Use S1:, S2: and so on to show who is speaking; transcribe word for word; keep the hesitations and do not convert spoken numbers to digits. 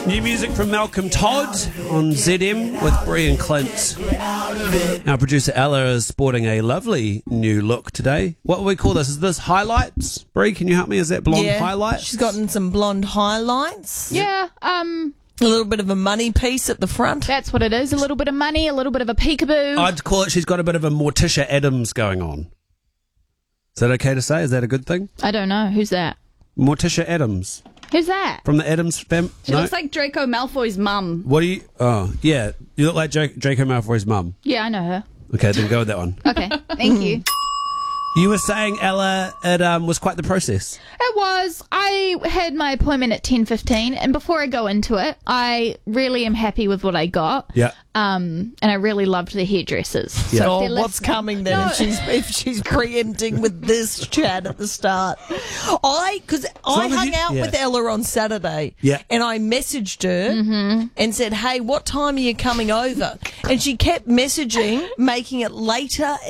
S1: New music from Malcolm Todd on Z M with Brie and Clint. Our producer Ella is sporting a lovely new look today. What will we call this? Is this highlights? Brie, can you help me? Is that blonde
S2: yeah,
S1: highlights?
S2: She's gotten some blonde highlights.
S3: Yeah, um...
S2: A little bit of a money piece at the front.
S3: That's what it is. A little bit of money, a little bit of a peekaboo.
S1: I'd call it she's got a bit of a Morticia Adams going on. Is that okay to say? Is that a good thing?
S3: I don't know. Who's that?
S1: Morticia Adams.
S3: Who's that?
S1: From the Adams fam...
S4: She
S1: no?
S4: looks like Draco Malfoy's mum.
S1: What do you... Oh, yeah. You look like Drake, Draco Malfoy's mum.
S3: Yeah, I know her.
S1: Okay, then go with that one.
S3: Okay, thank you.
S1: You were saying, Ella, it um, was quite the process.
S3: It was. I had my appointment at ten fifteen, and before I go into it, I really am happy with what I got.
S1: Yeah.
S3: Um, and I really loved the hairdressers.
S1: Yeah.
S3: So if
S2: Oh,
S3: they're
S2: what's
S3: listening-
S2: coming then?
S3: No.
S2: If she's if she's preempting with this chat at the start, I because I
S1: long as
S2: hung
S1: you-
S2: out
S1: yeah.
S2: with Ella on Saturday,
S1: Yeah.
S2: and I messaged her and said, "Hey, what time are you coming over?" And she kept messaging, making it later